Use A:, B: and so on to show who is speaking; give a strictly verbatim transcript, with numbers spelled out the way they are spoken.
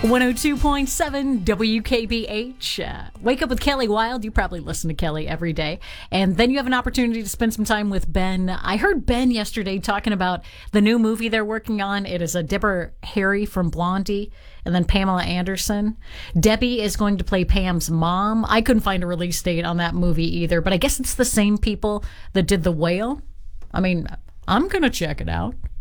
A: one oh two point seven W K B H. Uh, Wake Up with Kelly Wild. You probably listen to Kelly every day. And then you have an opportunity to spend some time with Ben. I heard Ben yesterday talking about the new movie they're working on. It is a Deborah Harry from Blondie and then Pamela Anderson. Debbie is going to play Pam's mom. I couldn't find a release date on that movie either, but I guess it's the same people that did The Whale. I mean, I'm going to check it out.